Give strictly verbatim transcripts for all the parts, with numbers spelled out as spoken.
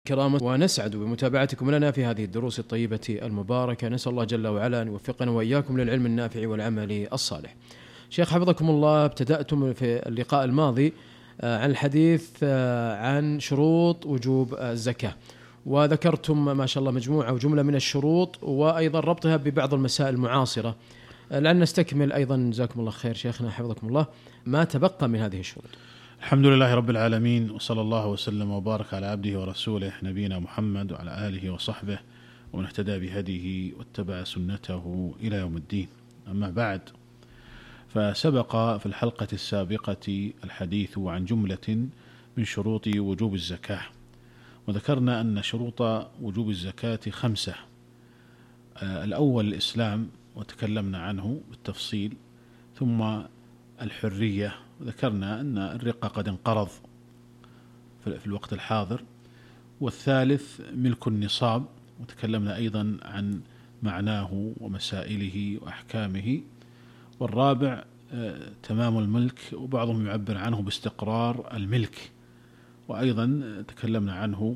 الكرام، ونسعد بمتابعتكم لنا في هذه الدروس الطيبة المباركة. نسأل الله جل وعلا أن يوفقنا وإياكم للعلم النافع والعمل الصالح. شيخ حفظكم الله، ابتدأتم في اللقاء الماضي عن الحديث عن شروط وجوب الزكاة، وذكرتم ما شاء الله مجموعة وجملة من الشروط، وأيضا ربطها ببعض المسائل المعاصرة. لأن نستكمل أيضا جزاكم الله خير شيخنا حفظكم الله ما تبقى من هذه الشروط. الحمد لله رب العالمين، وصلى الله وسلم وبارك على عبده ورسوله نبينا محمد وعلى آله وصحبه ومن اهتدى بهديه واتبع سنته إلى يوم الدين. أما بعد، فسبق في الحلقة السابقة الحديث عن جملة من شروط وجوب الزكاة، وذكرنا أن شروط وجوب الزكاة خمسة. الأول الإسلام، وتكلمنا عنه بالتفصيل، ثم الحرية، وذكرنا أن الرقة قد انقرض في الوقت الحاضر، والثالث ملك النصاب، وتكلمنا أيضا عن معناه ومسائله وأحكامه، والرابع تمام الملك، وبعضهم يعبر عنه باستقرار الملك، وأيضا تكلمنا عنه،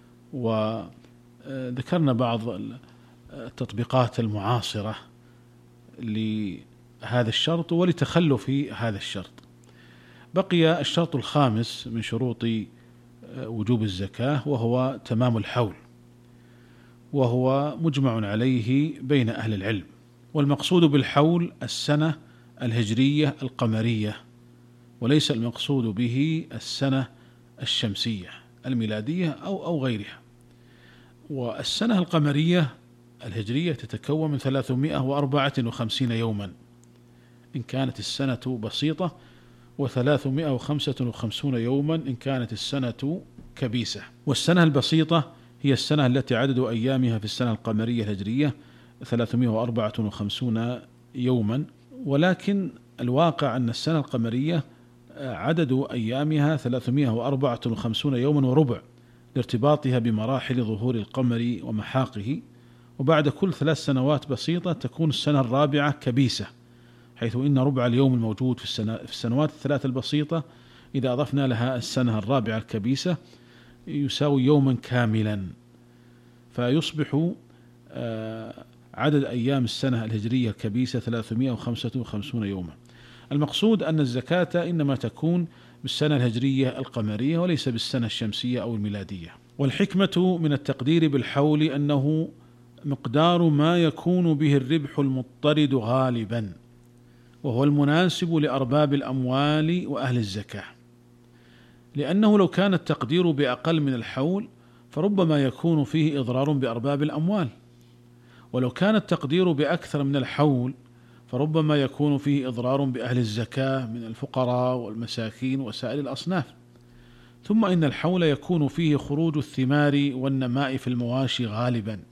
وذكرنا بعض التطبيقات المعاصرة لهذا الشرط ولتخلف هذا الشرط. بقي الشرط الخامس من شروط وجوب الزكاة، وهو تمام الحول، وهو مجمع عليه بين أهل العلم. والمقصود بالحول السنة الهجرية القمرية، وليس المقصود به السنة الشمسية الميلادية أو أو غيرها. والسنة القمرية الهجرية تتكون من ثلاثمائة وأربعة وخمسين يوما إن كانت السنة بسيطة، وثلاثمائة وخمسة وخمسين يوما إن كانت السنة كبيسة. والسنة البسيطة هي السنة التي عدد أيامها في السنة القمرية الهجرية ثلاثمائة وأربعة وخمسين يوما، ولكن الواقع أن السنة القمرية عدد أيامها ثلاثمائة وأربعة وخمسين يوما وربع، لارتباطها بمراحل ظهور القمر ومحاقه. وبعد كل ثلاث سنوات بسيطة تكون السنة الرابعة كبيسة، حيث إن ربع اليوم الموجود في, السنة في السنوات الثلاث البسيطة إذا أضفنا لها السنة الرابعة الكبيسة يساوي يوما كاملا، فيصبح عدد أيام السنة الهجرية الكبيسة ثلاثمائة وخمسة وخمسين يوما. المقصود أن الزكاة إنما تكون بالسنة الهجرية القمرية وليس بالسنة الشمسية أو الميلادية. والحكمة من التقدير بالحول أنه مقدار ما يكون به الربح المضطرد غالبا، وهو المناسب لأرباب الأموال وأهل الزكاة، لأنه لو كان التقدير بأقل من الحول فربما يكون فيه إضرار بأرباب الأموال، ولو كان التقدير بأكثر من الحول فربما يكون فيه إضرار بأهل الزكاة من الفقراء والمساكين وسائر الأصناف. ثم إن الحول يكون فيه خروج الثمار والنماء في المواشي غالبا،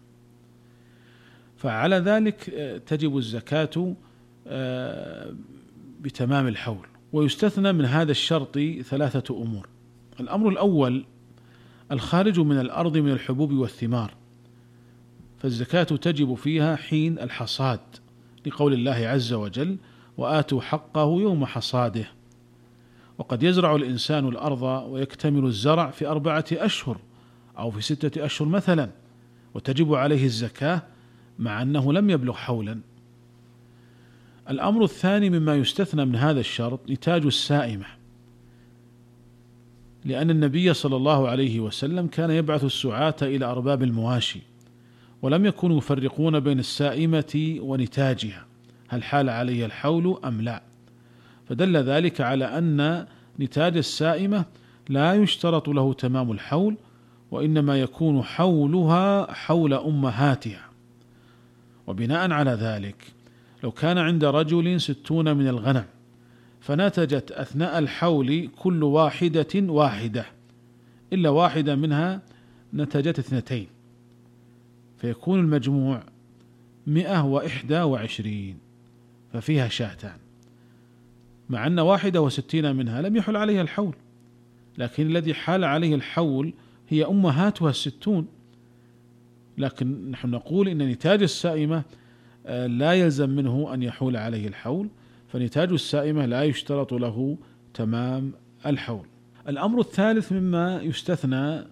فعلى ذلك تجب الزكاة بتمام الحول. ويستثنى من هذا الشرط ثلاثة أمور. الأمر الأول الخارج من الأرض من الحبوب والثمار، فالزكاة تجب فيها حين الحصاد، لقول الله عز وجل: وآتوا حقه يوم حصاده. وقد يزرع الإنسان الأرض ويكتمل الزرع في أربعة أشهر أو في ستة أشهر مثلا، وتجب عليه الزكاة مع أنه لم يبلغ حولا. الأمر الثاني مما يستثنى من هذا الشرط نتاج السائمة، لأن النبي صلى الله عليه وسلم كان يبعث السعاة إلى أرباب المواشي، ولم يكونوا يفرقون بين السائمة ونتاجها هل حال عليها الحول أم لا، فدل ذلك على أن نتاج السائمة لا يشترط له تمام الحول، وإنما يكون حولها حول أمهاتها. وبناء على ذلك لو كان عند رجل ستون من الغنم فنتجت أثناء الحول كل واحدة واحدة إلا واحدة منها نتجت اثنتين، فيكون المجموع مئة وإحدى وعشرين، ففيها شاتان، مع أن واحدة وستين منها لم يحل عليها الحول، لكن الذي حال عليه الحول هي أمهاتها الستون. لكن نحن نقول إن نتاج السائمة لا يلزم منه أن يحول عليه الحول، فنتاج السائمة لا يشترط له تمام الحول. الأمر الثالث مما يستثنى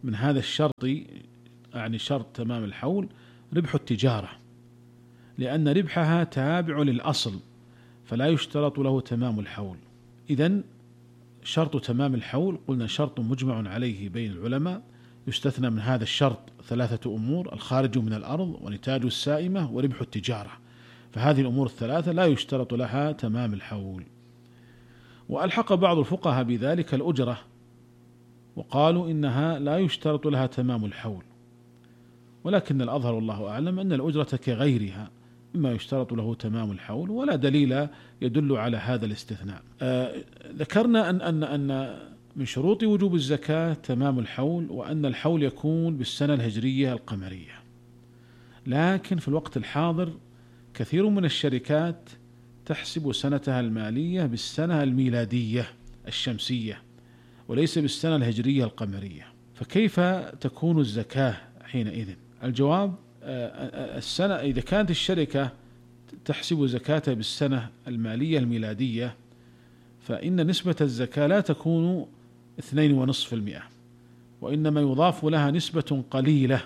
من هذا الشرط، يعني شرط تمام الحول، ربح التجارة، لأن ربحها تابع للأصل فلا يشترط له تمام الحول. إذن شرط تمام الحول قلنا شرط مجمع عليه بين العلماء، يستثنى من هذا الشرط ثلاثة أمور: الخارج من الأرض، ونتاج السائمة، وربح التجارة. فهذه الأمور الثلاثة لا يشترط لها تمام الحول. وألحق بعض الفقهاء بذلك الأجرة، وقالوا إنها لا يشترط لها تمام الحول، ولكن الأظهر والله أعلم أن الأجرة كغيرها مما يشترط له تمام الحول، ولا دليل يدل على هذا الاستثناء. آه ذكرنا أن أن أن من شروط وجوب الزكاة تمام الحول، وأن الحول يكون بالسنة الهجرية القمرية. لكن في الوقت الحاضر كثير من الشركات تحسب سنتها المالية بالسنة الميلادية الشمسية وليس بالسنة الهجرية القمرية، فكيف تكون الزكاة حينئذ؟ الجواب: السنة إذا كانت الشركة تحسب زكاتها بالسنة المالية الميلادية، فإن نسبة الزكاة لا تكون اثنين ونصف المئة، وإنما يضاف لها نسبة قليلة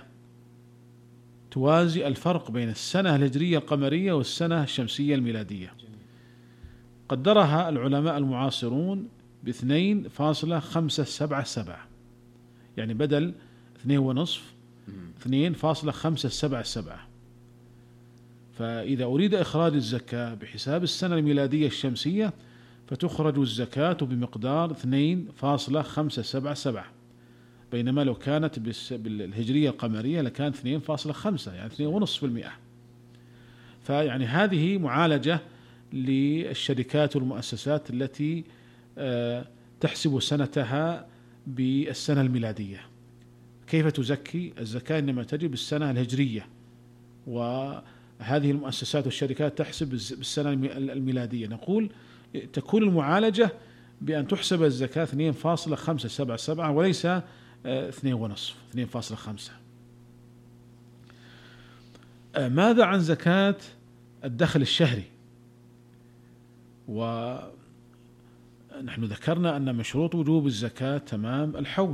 توازي الفرق بين السنة الهجرية القمرية والسنة الشمسية الميلادية. قدرها العلماء المعاصرون باثنين فاصلة خمسة سبعة سبعة، يعني بدل اثنين ونصف اثنين فاصلة خمسة سبعة سبعة. فإذا أريد إخراج الزكاة بحساب السنة الميلادية الشمسية فتخرج الزكاة بمقدار اثنين فاصلة خمسة سبعة سبعة، بينما لو كانت بالهجرية القمرية لكانت اثنين فاصلة خمسة، يعني اثنين ونصف المئة. فيعني هذه معالجة للشركات والمؤسسات التي تحسب سنتها بالسنة الميلادية. كيف تزكي؟ الزكاة إنما تجب بالسنة الهجرية، وهذه المؤسسات والشركات تحسب بالسنة الميلادية. نقول تكون المعالجة بأن تحسب الزكاة اثنين فاصلة خمسة سبعة سبعة وليس اثنين ونصف اثنين فاصلة خمسة. ماذا عن زكاة الدخل الشهري؟ ونحن ذكرنا أن من شروط وجوب الزكاة تمام الحول،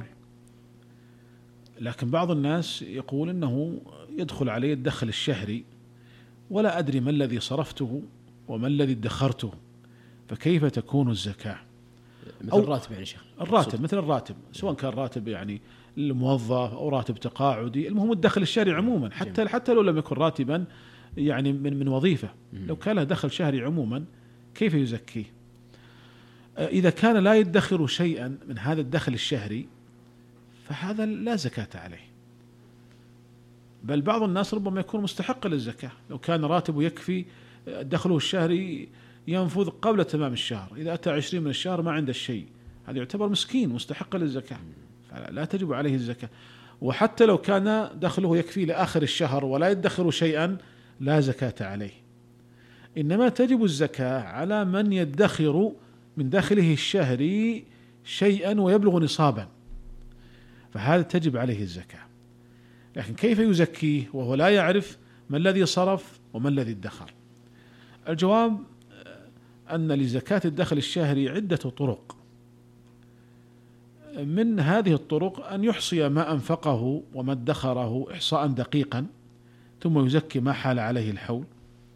لكن بعض الناس يقول إنه يدخل عليه الدخل الشهري ولا أدري ما الذي صرفته وما الذي ادخرته، فكيف تكون الزكاة؟ مثل الراتب يعني شيخ، الراتب مثل الراتب، سواء كان راتب يعني الموظف أو راتب تقاعدي، المهم الدخل الشهري عموما، حتى حتى لو لم يكن راتبا يعني من من وظيفة، لو كان له دخل شهري عموما كيف يزكيه؟ إذا كان لا يدخر شيئا من هذا الدخل الشهري فهذا لا زكاة عليه، بل بعض الناس ربما يكون مستحق للزكاة، لو كان راتبه يكفي دخله الشهري ينفذ قبل تمام الشهر، إذا أتى عشرين من الشهر ما عنده شيء، هذا يعتبر مسكين مستحق للزكاة، فلا تجب عليه الزكاة. وحتى لو كان دخله يكفي لآخر الشهر ولا يدخر شيئا لا زكاة عليه، إنما تجب الزكاة على من يدخر من دخله الشهري شيئا ويبلغ نصابا، فهذا تجب عليه الزكاة. لكن كيف يزكيه وهو لا يعرف ما الذي صرف وما الذي ادخر؟ الجواب أن لزكاة الدخل الشهري عدة طرق. من هذه الطرق أن يحصي ما أنفقه وما ادخره إحصاء دقيقا ثم يزكي ما حال عليه الحول،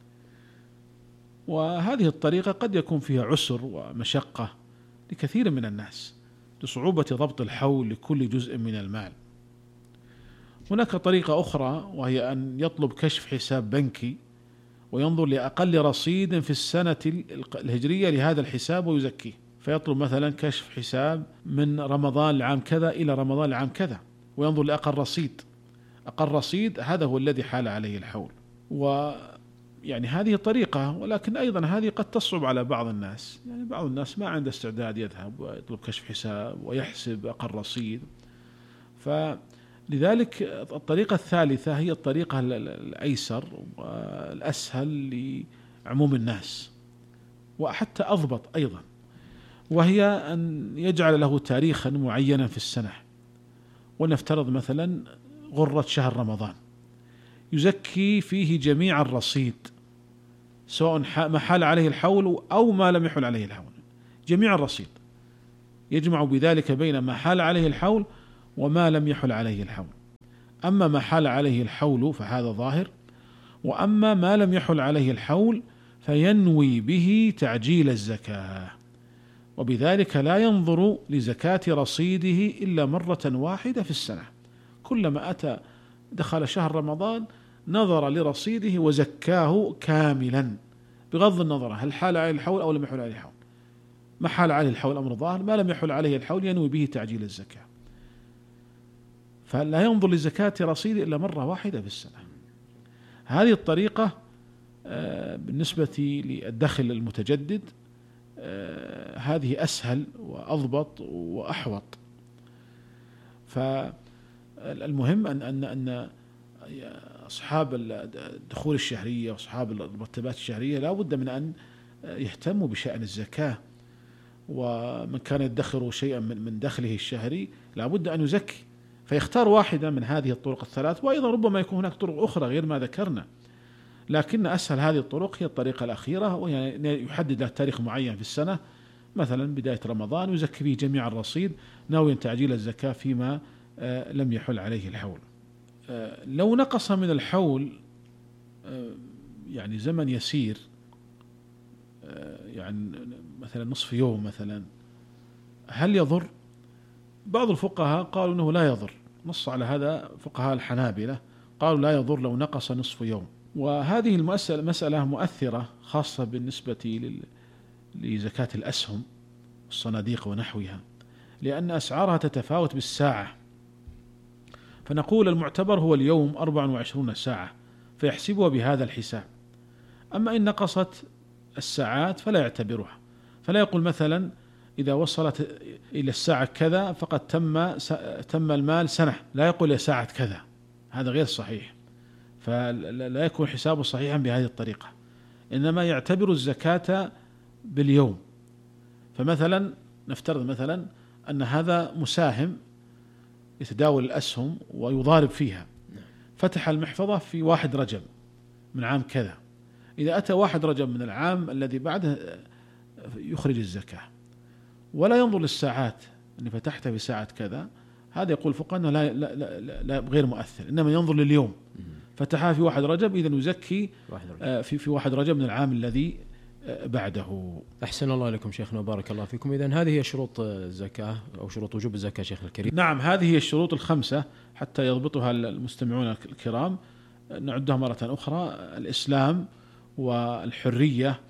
وهذه الطريقة قد يكون فيها عسر ومشقة لكثير من الناس لصعوبة ضبط الحول لكل جزء من المال. هناك طريقة أخرى وهي أن يطلب كشف حساب بنكي وينظر لأقل رصيد في السنة الهجرية لهذا الحساب ويزكيه، فيطلب مثلا كشف حساب من رمضان العام كذا إلى رمضان العام كذا وينظر لأقل رصيد، أقل رصيد هذا هو الذي حال عليه الحول. ويعني هذه طريقة، ولكن أيضا هذه قد تصعب على بعض الناس، يعني بعض الناس ما عنده استعداد يذهب ويطلب كشف حساب ويحسب أقل رصيد. فلذلك الطريقة الثالثة هي الطريقة الأيسر والأسهل لعموم الناس وحتى أضبط أيضا، وهي أن يجعل له تاريخا معينا في السنة، ونفترض مثلا غرة شهر رمضان يزكي فيه جميع الرصيد سواء ما حال عليه الحول أو ما لم يحل عليه الحول، جميع الرصيد يجمع بذلك بين ما حال عليه الحول وما لم يحل عليه الحول. أما ما حال عليه الحول فهذا ظاهر، وأما ما لم يحل عليه الحول فينوي به تعجيل الزكاة، وبذلك لا ينظر لزكاة رصيده إلا مرة واحدة في السنة، كلما أتى دخل شهر رمضان نظر لرصيده وزكاه كاملا بغض النظر هل حال عليه الحول أو لم يحل عليه الحول. ما حال عليه الحول أمر ظاهر، ما لم يحل عليه الحول ينوي به تعجيل الزكاة، فلا ينظر لزكاة رصيده إلا مرة واحدة في السنة. هذه الطريقة بالنسبة للدخل المتجدد هذه أسهل وأضبط وأحوط. فالمهم أن أن أن أصحاب الدخول الشهرية وأصحاب المرتبات الشهرية لا بد من أن يهتموا بشأن الزكاة، ومن كان يدخر شيئا من دخله الشهري لا بد أن يزكي، فيختار واحدة من هذه الطرق الثلاث، وأيضا ربما يكون هناك طرق أخرى غير ما ذكرنا، لكن أسهل هذه الطرق هي الطريقة الأخيرة، وهي يحدد له تاريخ معين في السنة، مثلا بداية رمضان يزكي فيه جميع الرصيد ناويا تعجيل الزكاة فيما لم يحل عليه الحول. لو نقص من الحول يعني زمن يسير، يعني مثلا نصف يوم مثلا، هل يضر؟ بعض الفقهاء قالوا أنه لا يضر، نص على هذا فقهاء الحنابلة قالوا لا يضر لو نقص نصف يوم. وهذه المسألة مسألة مؤثرة خاصة بالنسبة لزكاة الأسهم والصناديق ونحوها، لأن أسعارها تتفاوت بالساعة، فنقول المعتبر هو اليوم أربع وعشرون ساعة فيحسبها بهذا الحساب. أما إن نقصت الساعات فلا يعتبرها، فلا يقول مثلا إذا وصلت إلى الساعة كذا فقد تم تم المال سنة، لا يقول يا ساعة كذا، هذا غير صحيح، فلا يكون حسابه صحيحا بهذه الطريقة، إنما يعتبر الزكاة باليوم. فمثلا نفترض مثلا أن هذا مساهم يتداول الأسهم ويضارب فيها، فتح المحفظة في واحد رجب من عام كذا، إذا أتى واحد رجب من العام الذي بعده يخرج الزكاة، ولا ينظر للساعات أني فتحت في ساعة كذا، هذا يقول فقهاء أنه لا, لا, لا, لا غير مؤثر، إنما ينظر لليوم، فتحها في واحد رجب إذن يزكي في في واحد رجب من العام الذي بعده. أحسن الله لكم شيخنا وبارك الله فيكم. إذن هذه هي شروط الزكاة أو شروط وجوب الزكاة شيخنا الكريم. نعم، هذه هي الشروط الخمسة حتى يضبطها المستمعون الكرام، نعدها مرة أخرى: الإسلام والحرية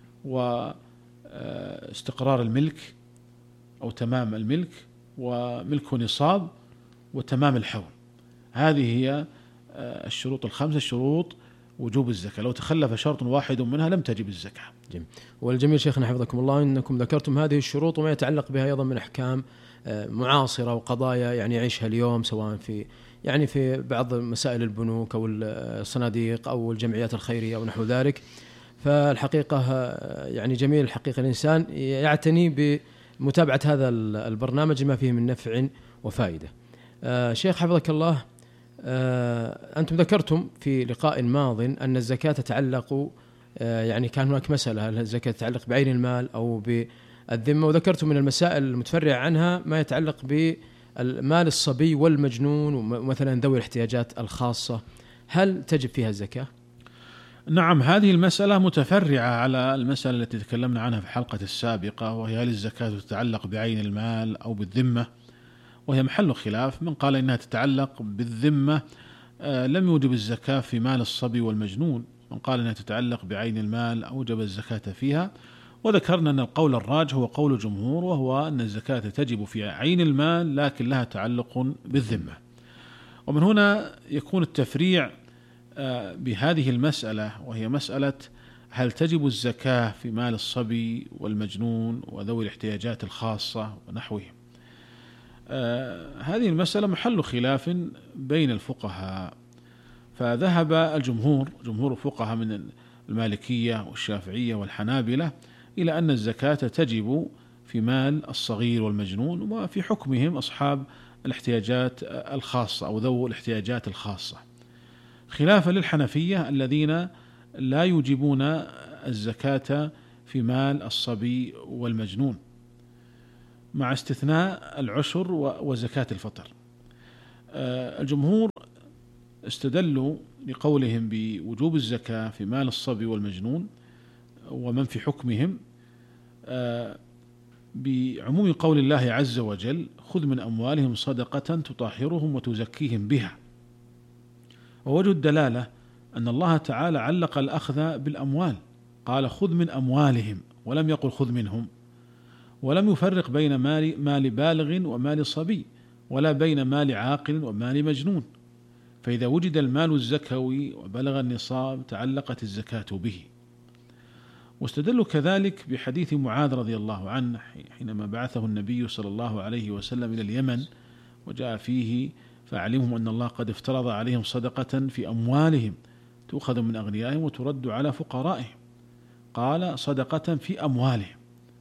واستقرار الملك أو تمام الملك وملك نصاب وتمام الحول. هذه هي الشروط الخمسة، شروط وجوب الزكاة، لو تخلف شرط واحد منها لم تجب الزكاة. جميل. والجميل شيخنا حفظكم الله أنكم ذكرتم هذه الشروط وما يتعلق بها أيضا من أحكام معاصرة وقضايا يعني يعيشها اليوم، سواء في يعني في بعض مسائل البنوك أو الصناديق أو الجمعيات الخيرية أو نحو ذلك. فالحقيقة يعني جميل الحقيقة الإنسان يعتني بمتابعة هذا البرنامج ما فيه من نفع وفائدة. آه شيخ حفظك الله، آه أنتم ذكرتم في لقاء ماض أن الزكاة تتعلق آه يعني كان هناك مسألة هل الزكاة تتعلق بعين المال أو بالذمة، وذكرتم من المسائل المتفرعة عنها ما يتعلق بالمال الصبي والمجنون ومثلا ذوي الاحتياجات الخاصة، هل تجب فيها الزكاة؟ نعم، هذه المسألة متفرعة على المسألة التي تكلمنا عنها في الحلقة السابقة، وهي هل الزكاة تتعلق بعين المال أو بالذمة، وهي محل خلاف. من قال إنها تتعلق بالذمة آه لم يوجب الزكاة في مال الصبي والمجنون، من قال إنها تتعلق بعين المال أوجب الزكاة فيها. وذكرنا أن القول الراجح هو قول الجمهور، وهو أن الزكاة تجب في عين المال لكن لها تعلق بالذمة. ومن هنا يكون التفريع آه بهذه المسألة، وهي مسألة هل تجب الزكاة في مال الصبي والمجنون وذوي الاحتياجات الخاصة ونحوهم. آه هذه المسألة محل خلاف بين الفقهاء، فذهب الجمهور جمهور الفقهاء من المالكية والشافعية والحنابلة إلى أن الزكاة تجب في مال الصغير والمجنون وفي حكمهم أصحاب الاحتياجات الخاصة أو ذو الاحتياجات الخاصة، خلافا للحنفية الذين لا يوجبون الزكاة في مال الصبي والمجنون مع استثناء العشر وزكاة الفطر. الجمهور استدلوا لقولهم بوجوب الزكاة في مال الصبي والمجنون ومن في حكمهم بعموم قول الله عز وجل: خذ من أموالهم صدقة تطهرهم وتزكيهم بها. ووجه الدلالة أن الله تعالى علق الأخذ بالأموال، قال: خذ من أموالهم، ولم يقل خذ منهم، ولم يفرق بين مال, مال بالغ ومال صبي، ولا بين مال عاقل ومال مجنون. فإذا وجد المال الزكوي وبلغ النصاب تعلقت الزكاة به. واستدلوا كذلك بحديث معاذ رضي الله عنه حينما بعثه النبي صلى الله عليه وسلم إلى اليمن، وجاء فيه: فأعلمهم أن الله قد افترض عليهم صدقة في أموالهم تؤخذ من أغنيائهم وترد على فقرائهم. قال: صدقة في أموالهم.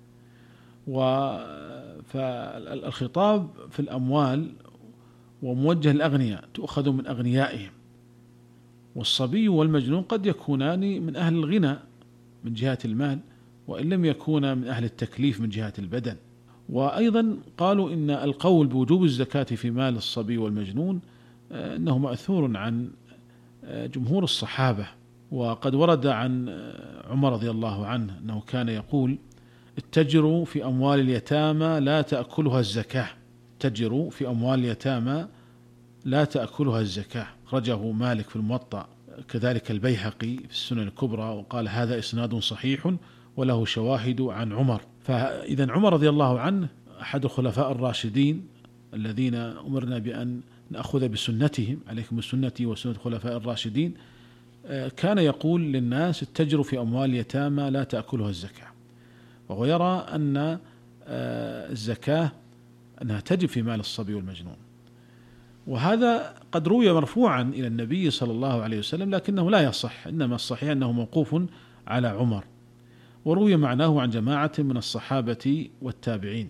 فالخطاب في الأموال وموجه الأغنياء، تؤخذ من أغنيائهم. والصبي والمجنون قد يكونان من أهل الغنى من جهة المال، وإن لم يكونا من أهل التكليف من جهة البدن. وأيضا قالوا إن القول بوجوب الزكاة في مال الصبي والمجنون أنه مأثور عن جمهور الصحابة. وقد ورد عن عمر رضي الله عنه أنه كان يقول: اتجروا في أموال اليتامى لا تأكلها الزكاة، اتجروا في أموال اليتامى لا تأكلها الزكاة. أخرجه مالك في الموطأ، كذلك البيهقي في السنن الكبرى، وقال: هذا إسناد صحيح وله شواهد عن عمر. فإذا عمر رضي الله عنه أحد الخلفاء الراشدين الذين أمرنا بأن نأخذ بسنتهم، عليكم بسنتي وسنة الخلفاء الراشدين، كان يقول للناس: اتجروا في أموال اليتامى لا تأكلها الزكاة. وهو يرى أن الزكاة أنها تجب في مال الصبي والمجنون. وهذا قد روي مرفوعا إلى النبي صلى الله عليه وسلم، لكنه لا يصح، إنما الصحيح أنه موقوف على عمر، وروي معناه عن جماعة من الصحابة والتابعين.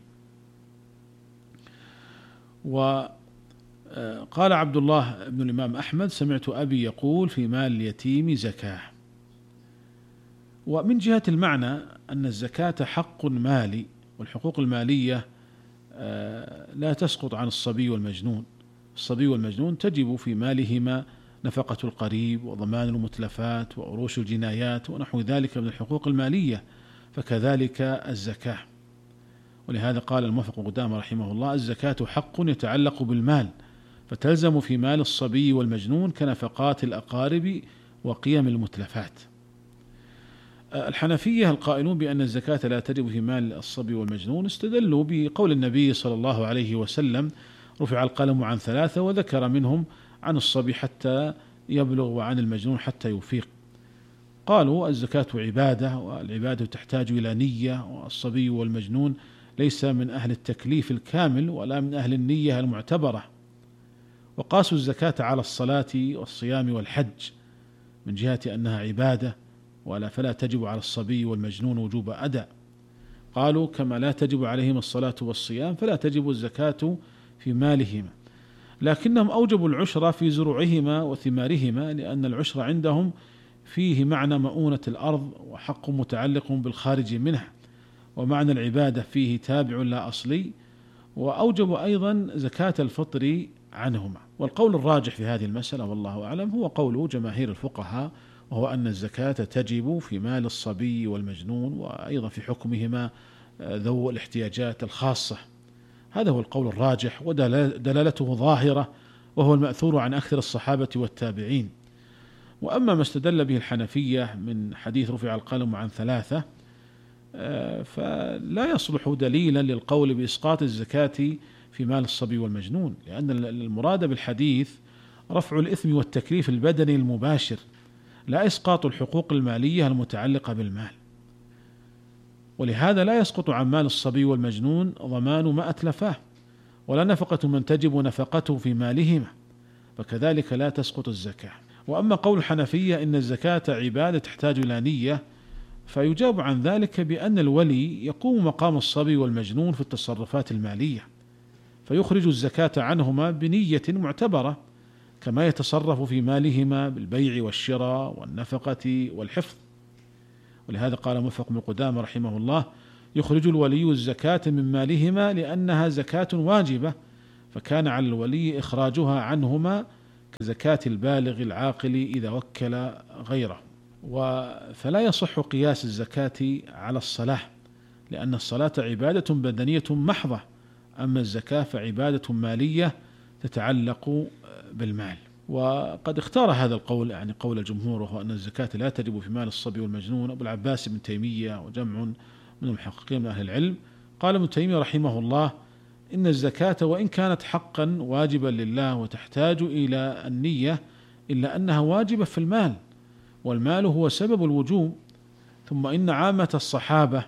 وقال عبد الله بن الإمام أحمد: سمعت أبي يقول: في مال اليتيم زكاة. ومن جهة المعنى أن الزكاة حق مالي، والحقوق المالية لا تسقط عن الصبي والمجنون. الصبي والمجنون تجب في مالهما نفقة القريب وضمان المتلفات وأروش الجنايات ونحو ذلك من الحقوق المالية، فكذلك الزكاة. ولهذا قال الموفق قدامى رحمه الله: الزكاة حق يتعلق بالمال، فتلزم في مال الصبي والمجنون كنفقات الأقارب وقيم المتلفات. الحنفية القائلون بأن الزكاة لا تجب في مال الصبي والمجنون استدلوا بقول النبي صلى الله عليه وسلم: رفع القلم عن ثلاثة، وذكر منهم عن الصبي حتى يبلغ وعن المجنون حتى يفيق. قالوا: الزكاة عبادة، والعبادة تحتاج إلى نية، والصبي والمجنون ليس من أهل التكليف الكامل ولا من أهل النية المعتبرة. وقاسوا الزكاة على الصلاة والصيام والحج من جهة أنها عبادة، ولا فلا تجب على الصبي والمجنون وجوب أداء. قالوا: كما لا تجب عليهم الصلاة والصيام فلا تجب الزكاة في مالهما، لكنهم أوجبوا العشر في زروعهما وثمارهما، لأن العشر عندهم فيه معنى مؤونة الأرض وحق متعلق بالخارج منها، ومعنى العبادة فيه تابع لا أصلي. وأوجبوا أيضا زكاة الفطر عنهما. والقول الراجح في هذه المسألة والله أعلم هو قول جماهير الفقهاء، وهو أن الزكاة تجب في مال الصبي والمجنون، وأيضا في حكمهما ذو الاحتياجات الخاصة. هذا هو القول الراجح، ودلالته ظاهرة، وهو المأثور عن أكثر الصحابة والتابعين. وأما ما استدل به الحنفية من حديث رفع القلم عن ثلاثة فلا يصلح دليلا للقول بإسقاط الزكاة في مال الصبي والمجنون، لأن المراد بالحديث رفع الإثم والتكليف البدني المباشر، لا إسقاط الحقوق المالية المتعلقة بالمال. ولهذا لا يسقط عن مال الصبي والمجنون ضمان ما أتلفاه، ولا نفقة من تجب نفقته في مالهما، فكذلك لا تسقط الزكاة. وأما قول الحنفية إن الزكاة عبادة تحتاج إلى نية، فيجاب عن ذلك بأن الولي يقوم مقام الصبي والمجنون في التصرفات المالية، فيخرج الزكاة عنهما بنية معتبرة، كما يتصرف في مالهما بالبيع والشراء والنفقة والحفظ. ولهذا قال موفق بن قدامى رحمه الله: يخرج الولي الزكاة من مالهما لأنها زكاة واجبة، فكان على الولي إخراجها عنهما كزكاة البالغ العاقل إذا وكل غيره. فلا يصح قياس الزكاة على الصلاة، لأن الصلاة عبادة بدنية محضة، أما الزكاة فعبادة مالية تتعلق بالمال. وقد اختار هذا القول يعني قول الجمهور، وهو أن الزكاة لا تجب في مال الصبي والمجنون. أبو العباس بن تيمية وجمع من المحققين من أهل العلم قال ابن تيمية رحمه الله: إن الزكاة وإن كانت حقا واجبا لله وتحتاج إلى النية، إلا أنها واجبة في المال، والمال هو سبب الوجوب. ثم إن عامة الصحابة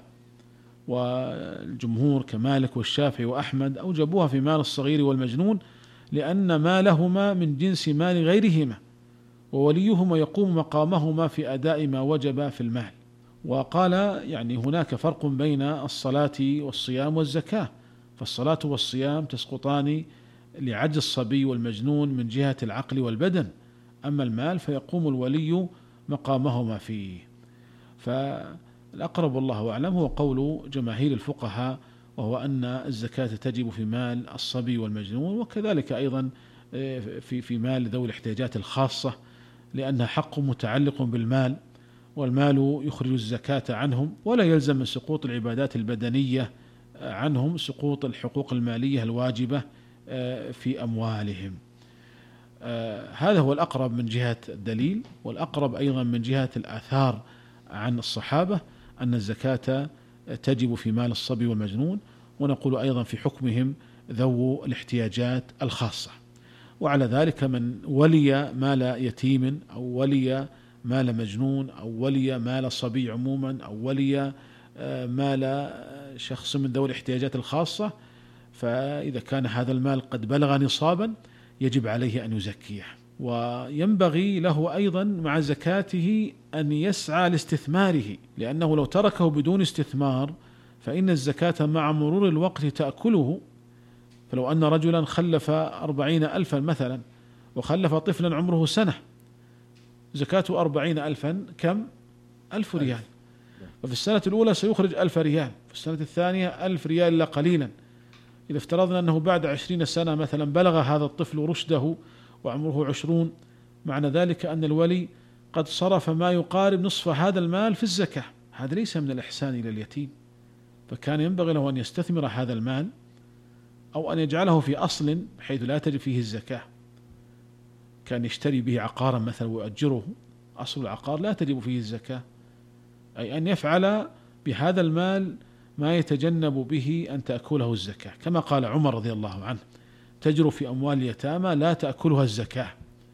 والجمهور كمالك والشافعي وأحمد أوجبوها في مال الصغير والمجنون، لأن مالهما من جنس مال غيرهما، ووليهما يقوم مقامهما في أداء ما وجب في المال. وقال يعني هناك فرق بين الصلاة والصيام والزكاة، فالصلاة والصيام تسقطان لعجز الصبي والمجنون من جهة العقل والبدن، أما المال فيقوم الولي مقامهما فيه. فالأقرب والله أعلم هو قول جماهير الفقهاء، وهو أن الزكاة تجب في مال الصبي والمجنون، وكذلك أيضا في في مال ذوي الاحتياجات الخاصة، لأنها حق متعلق بالمال، والمال يخرج الزكاة عنهم، ولا يلزم من سقوط العبادات البدنية عنهم سقوط الحقوق المالية الواجبة في أموالهم. هذا هو الأقرب من جهة الدليل، والأقرب أيضا من جهة الآثار عن الصحابة أن الزكاة تجب في مال الصبي والمجنون، ونقول أيضا في حكمهم ذو الاحتياجات الخاصة. وعلى ذلك من ولي مال يتيم أو ولي مال مجنون أو ولي مال صبي عموما أو ولي مال شخص من ذوي الاحتياجات الخاصة، فإذا كان هذا المال قد بلغ نصابا يجب عليه أن يزكيه. وينبغي له أيضا مع زكاته أن يسعى لاستثماره، لأنه لو تركه بدون استثمار فإن الزكاة مع مرور الوقت تأكله. فلو أن رجلا خلف أربعين ألفا مثلا وخلف طفلا عمره سنة، زكاته أربعين ألفا كم؟ ألف ريال، وفي السنة الأولى سيخرج ألف ريال، في السنة الثانية ألف ريال إلا قليلا. إذا افترضنا أنه بعد عشرين سنة مثلا بلغ هذا الطفل رشده وعمره عشرون، معنى ذلك أن الولي قد صرف ما يقارب نصف هذا المال في الزكاة. هذا ليس من الإحسان إلى اليتيم، فكان ينبغي له أن يستثمر هذا المال أو أن يجعله في أصل بحيث لا تجب فيه الزكاة، كان يشتري به عقارا مثلا ويؤجره، أصل العقار لا تجب فيه الزكاة، أي أن يفعل بهذا المال ما يتجنب به أن تأكله الزكاة، كما قال عمر رضي الله عنه: تجر في أموال اليتامى لا تأكلها الزكاة.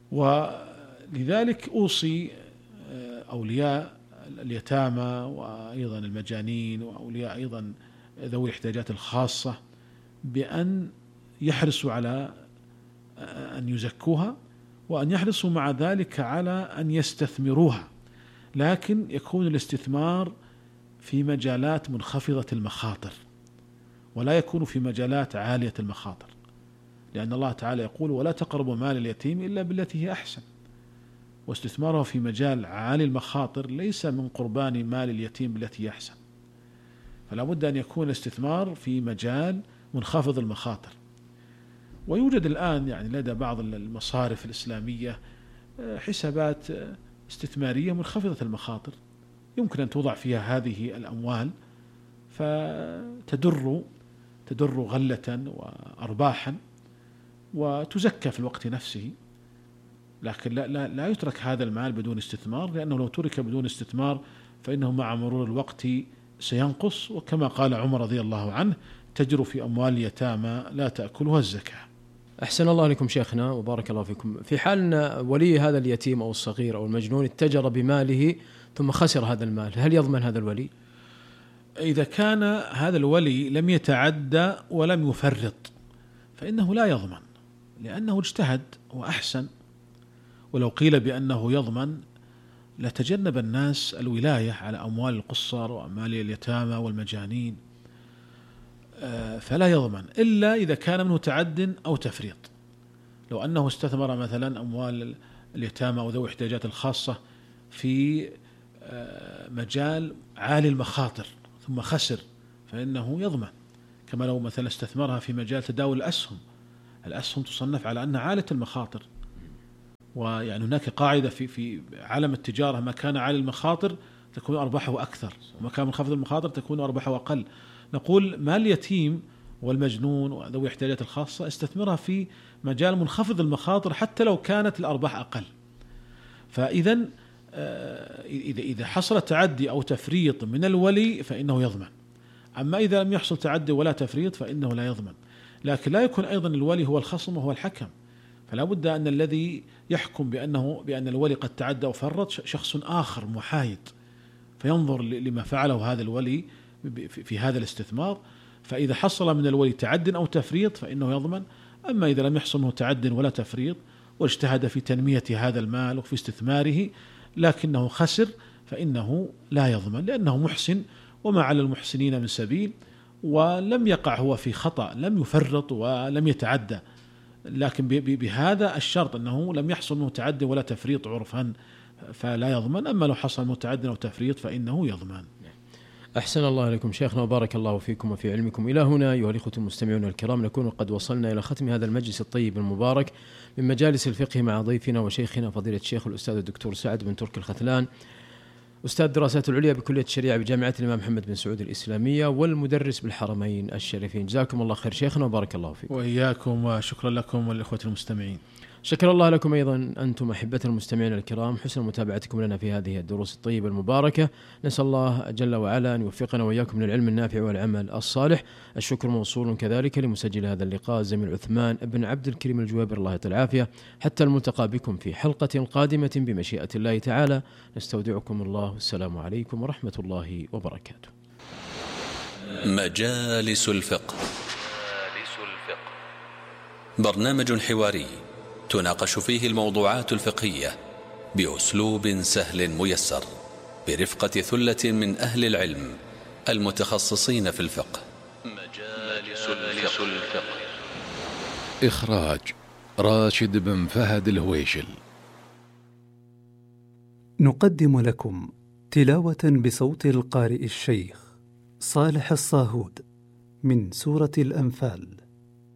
ولذلك أوصي أولياء اليتامى وأيضا المجانين وأولياء أيضا ذوي الاحتياجات الخاصة بأن يحرصوا على أن يزكوها، وأن يحرصوا مع ذلك على أن يستثمروها، لكن يكون الاستثمار في مجالات منخفضة المخاطر، ولا يكون في مجالات عالية المخاطر، لأن الله تعالى يقول: ولا تقربوا مال اليتيم إلا بالتي هي أحسن. واستثماره في مجال عالي المخاطر ليس من قربان مال اليتيم بالتي هي أحسن، فلا بد أن يكون الاستثمار في مجال منخفض المخاطر. ويوجد الآن يعني لدى بعض المصارف الإسلامية حسابات استثمارية منخفضة المخاطر، يمكن أن توضع فيها هذه الأموال فتدر تدر غلة وأرباحا وتزكى في الوقت نفسه، لكن لا, لا, لا يترك هذا المال بدون استثمار، لأنه لو ترك بدون استثمار فإنه مع مرور الوقت سينقص، وكما قال عمر رضي الله عنه: تجر في أموال اليتامى لا تأكلها الزكاة. أحسن الله لكم شيخنا وبارك الله فيكم. في حال ولي هذا اليتيم أو الصغير أو المجنون اتجر بماله ثم خسر هذا المال، هل يضمن هذا الولي؟ إذا كان هذا الولي لم يتعدى ولم يفرط فإنه لا يضمن، لأنه اجتهد وأحسن. ولو قيل بأنه يضمن لتجنب الناس الولاية على أموال القصر وأموال اليتامى والمجانين، فلا يضمن إلا إذا كان منه تعد أو تفريط. لو أنه استثمر مثلا أموال اليتامى وذوي الاحتياجات الخاصة في مجال عالي المخاطر ثم خسر فإنه يضمن، كما لو مثلا استثمرها في مجال تداول الأسهم الأسهم تصنف على أنها عالية المخاطر، ويعني هناك قاعدة في في عالم التجارة: ما كان عالي المخاطر تكون أرباحه أكثر، وما كان منخفض المخاطر تكون أرباحه أقل. نقول مال اليتيم والمجنون وذوي الاحتياجات الخاصة استثمرها في مجال منخفض المخاطر حتى لو كانت الأرباح أقل. فإذا إذا إذا حصل تعدي أو تفريط من الولي فإنه يضمن، أما إذا لم يحصل تعدي ولا تفريط فإنه لا يضمن. لكن لا يكون أيضا الولي هو الخصم وهو الحكم، فلا بد أن الذي يحكم بأنه بأن الولي قد تعدى أو فرط شخص آخر محايد، فينظر لما فعله هذا الولي في هذا الاستثمار، فإذا حصل من الولي تعد أو تفريط فإنه يضمن. أما إذا لم يحصل منه تعد ولا تفريط واجتهد في تنمية هذا المال وفي استثماره لكنه خسر فإنه لا يضمن، لأنه محسن وما على المحسنين من سبيل، ولم يقع هو في خطأ، لم يفرط ولم يتعدى، لكن بهذا الشرط أنه لم يحصل منه تعد ولا تفريط عرفا فلا يضمن. أما لو حصل منه تعد أو تفريط فإنه يضمن. أحسن الله إليكم شيخنا وبارك الله فيكم وفي علمكم. إلى هنا أيها الإخوة المستمعون الكرام نكون قد وصلنا إلى ختم هذا المجلس الطيب المبارك من مجالس الفقه مع ضيفنا وشيخنا فضيلة الشيخ الأستاذ الدكتور سعد بن تركي الختلان، أستاذ الدراسات العليا بكلية الشريعة بجامعة الإمام محمد بن سعود الإسلامية والمدرس بالحرمين الشريفين. جزاكم الله خير شيخنا وبارك الله فيكم. وإياكم، وشكرا لكم والإخوة المستمعين. شكر الله لكم أيضا أنتم أحبة المستمعين الكرام حسن متابعتكم لنا في هذه الدروس الطيبة المباركة. نسأل الله جل وعلا أن يوفقنا وإياكم للعلم النافع والعمل الصالح. الشكر موصول كذلك لمسجل هذا اللقاء زميل عثمان بن عبد الكريم الجوابر، الله العافية. حتى الملتقى بكم في حلقة قادمة بمشيئة الله تعالى، نستودعكم الله، والسلام عليكم ورحمة الله وبركاته. مجالس الفقه، برنامج حواري تناقش فيه الموضوعات الفقهية بأسلوب سهل ميسر برفقة ثلة من أهل العلم المتخصصين في الفقه. مجالس الفقه، إخراج راشد بن فهد الهويشل. نقدم لكم تلاوة بصوت القارئ الشيخ صالح الصاهود من سورة الأنفال.